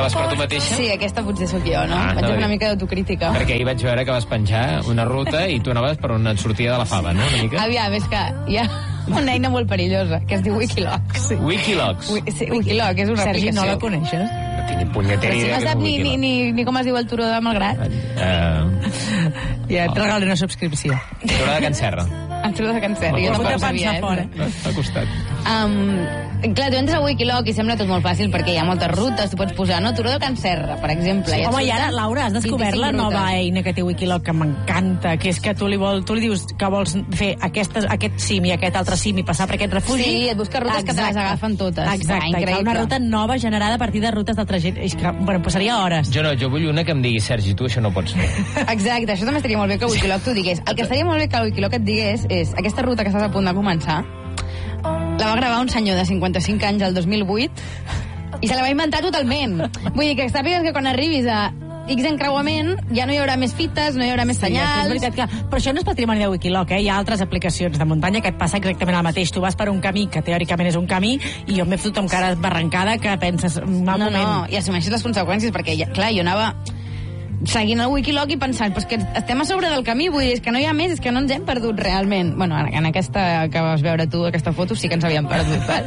vas per tu mateixa? Sí, aquesta potser sóc jo, no? Vaig fer una mica d'autocrítica. Perquè ahir vaig veure que vas penjar una ruta i tu anaves per una sortida de la fava, no? Una mica? Aviam, és que hi ha una eina molt perillosa, que es diu Wikiloc. Sí. Wikiloc? Sí, Wikiloc, és una Sergi, aplicació. no la coneixes? No tinc ni punyetera idea. No sap ni com es diu el turó de Malgrat. Ja et regalo una subscripció. Turó de Can Serra. El turó de Can Serra. Jo tampoc ho sabia, Al costat. Clar, tu entres a Wikiloc i sembla tot molt fàcil perquè hi ha moltes rutes, tu pots posar, no? Turó de Can Serra, per exemple. Sí. Home, i ara, Laura, has descobert la nova eina que té Wikiloc que m'encanta, que és que tu li dius que vols fer aquest cim i aquest altre cim i passar per aquest refugi. Sí, et busca rutes que te les agafen totes. Exacte, que una ruta nova generada a partir de rutes d'altra gent. És que, bueno, passaria hores. Jo vull una que em digui, Sergi, tu això no pots fer. Exacte, això també estaria molt bé que Wikiloc t'ho digués. El que estaria molt bé que Wikiloc et digués és aquesta ruta que estàs a punt de començar, la va gravar un senyor de 55 anys el 2008 i se la va inventar totalment. Vull dir que sàpigues que quan arribis a X encreuament ja no hi haurà més fites, no hi haurà més senyals. És veritat que... Però això no és patrimoni de Wikiloc, Hi ha altres aplicacions de muntanya que et passa exactament el mateix. Tu vas per un camí que teòricament és un camí i jo m'he fotut amb cara barrancada que penses... No, i assumeixes les conseqüències perquè, clar, jo anava seguint el Wikiloc i pensant que estem a sobre del camí, vull dir, és que no hi ha més, és que no ens hem perdut realment. Bueno, en aquesta que vas veure tu, aquesta foto, sí que ens havíem perdut, val?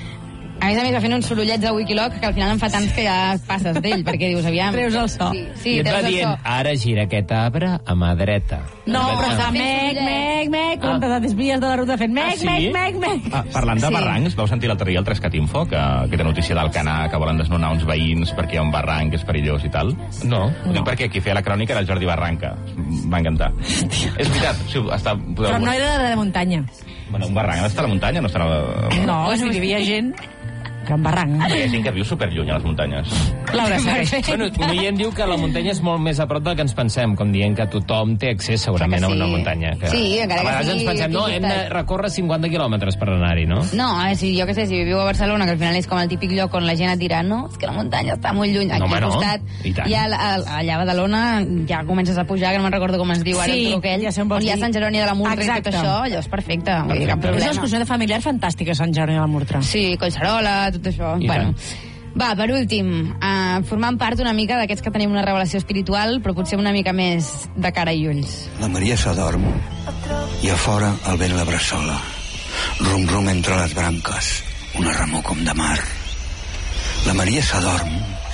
A més, va fent uns sorollets de Wikiloc que al final em fa tants que ja passes d'ell, perquè dius, aviam... Treus el so. Sí, I et va dient, ara gira aquest arbre a mà dreta. No, però fa mec, quan te desvies de la ruta fent mec. Parlant de barrancs, vau sentir l'altre dia el Trescatinfo, que té notícia d'Alcanar, que volen desnonar uns veïns perquè hi ha un barranc que és perillós i tal? No. Ho dic perquè qui feia la crònica era el Jordi Barranca. M'va encantar. És veritat. Però no era de muntanya. Bueno, un barranc ha d'estar a la muntanya, no estarà... No, si hi havia gent... que un barranc. Hi ha gent que viu superlluny a les muntanyes. Laura, bueno, un oient diu que la muntanya és molt més a prop del que ens pensem, com dient que tothom té accés segurament a una muntanya. Que... Sí, encara que a vegades ens pensem, no, hem de recórrer 50 quilòmetres per anar-hi, no? No, si jo què sé, si viviu a Barcelona, que al final és com el típic lloc on la gent et dirà, no, és que la muntanya està molt lluny. Aquí al costat, ja allà a Badalona ja comences a pujar, que no me'n recordo com es diu ara, el Turó aquell, on hi ha Sant Jeroni de la Murtra i tot això, allò és perfecte. Vull dir, cap problema. És una excursió de familiar fantàstica, Sant Jeroni de la Murtra. Sí, Collserola, tot això. Bueno, va, per últim, formant part una mica d'aquests que tenim una revelació espiritual, però potser una mica més de cara i ulls. La Maria s'adorm i a fora el vent la bressola. Rum-rum entre les branques, una remor com de mar. La Maria s'adorm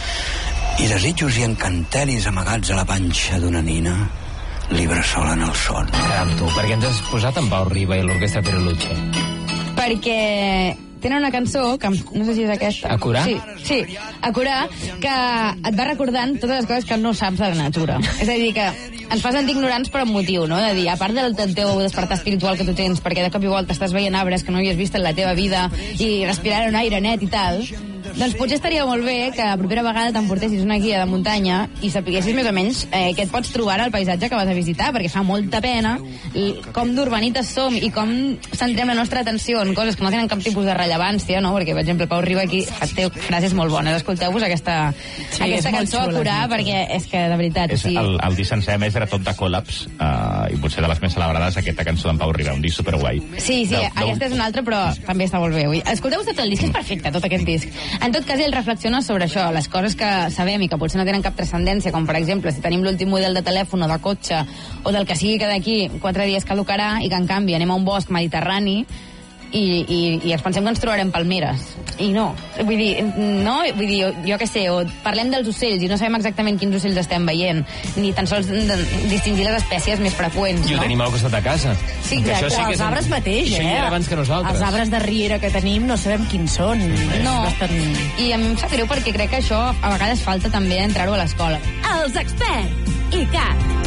i desitjos i encanteris amagats a la panxa d'una nina li bressolen el son. Caram, tu, per què ens has posat en Pau Riba i l'Orquestra Pereluche? Perquè tenen una cançó, que no sé si és aquesta. Acurà? Sí, Acurà, que et va recordant totes les coses que no saps de la natura. És a dir, que ens fa sentir ignorants per un motiu, no? De dir, a part del teu despertar espiritual que tu tens, perquè de cop i volta estàs veient arbres que no havies vist en la teva vida i respirar un aire net i tal, doncs potser estaria molt bé que la propera vegada t'emportessis una guia de muntanya i sapiguessis més o menys què et pots trobar al paisatge que vas a visitar, perquè fa molta pena com d'urbanites som i com centrem la nostra atenció en coses que no tenen cap tipus de rellevància, no? Perquè, per exemple, Pau Riba aquí té frases molt bones. Escolteu-vos aquesta cançó a Acurà, perquè és que, de veritat... El disc sencer, més, era tot de col·laps i potser de les més celebrades aquesta cançó d'en Pau Riba, un disc superguai. Sí, aquesta és una altra, però també està molt bé. Escolteu-vos tot el disc, és perfecte, tot aquest disc. En tot cas, ell reflexiona sobre això, les coses que sabem i que potser no tenen cap transcendència, com per exemple, si tenim l'últim model de telèfon o de cotxe, o del que sigui que d'aquí 4 dies caducarà i que en canvi anem a un bosc mediterrani i ens pensem que ens trobarem palmeres. I no. Vull dir, jo què sé, o parlem dels ocells i no sabem exactament quins ocells estem veient, ni tan sols distingir les espècies més freqüents, I ho tenim al costat de casa. Sí, exacte. Sí els arbres mateix, abans que nosaltres. Els arbres de riera que tenim no sabem quins són. No, i a mi em sap greu perquè crec que això a vegades falta també entrar-ho a l'escola. Els experts, ICAT.